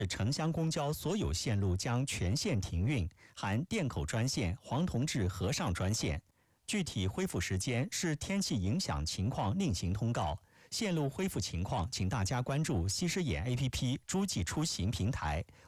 城乡公交所有线路将全线停运，含店口专线、黄同志河上专线。具体恢复时间视天气影响情况另行通告。线路恢复情况，请大家关注西施眼 APP 诸暨出行平台，